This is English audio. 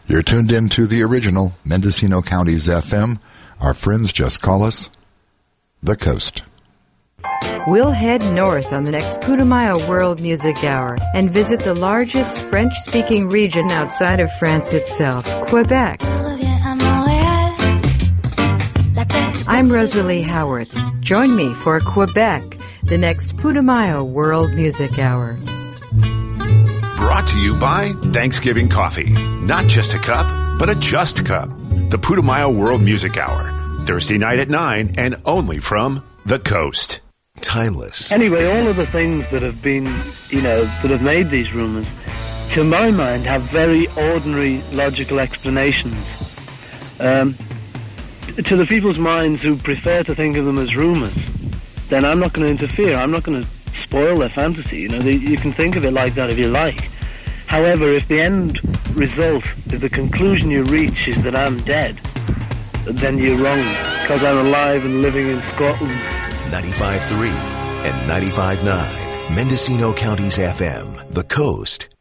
You're tuned in to the original Mendocino County's FM. Our friends just call us The Coast. We'll head north on the next Putumayo World Music Hour and visit the largest French-speaking region outside of France itself, Quebec. I'm Rosalie Howard. Join me for Quebec, the next Putumayo World Music Hour. Brought to you by Thanksgiving Coffee. Not just a cup, but a just cup. The Putumayo World Music Hour. Thursday night at 9 and only from The Coast. Timeless. Anyway, all of the things that have been, that have made these rumours, to my mind, have very ordinary logical explanations. To the people's minds who prefer to think of them as rumours, then I'm not going to interfere. I'm not going to spoil their fantasy. You can think of it like that if you like. However, if the end result, if the conclusion you reach is that I'm dead, then you're wrong, because I'm alive and living in Scotland. 95.3 and 95.9, Mendocino County's FM, The Coast.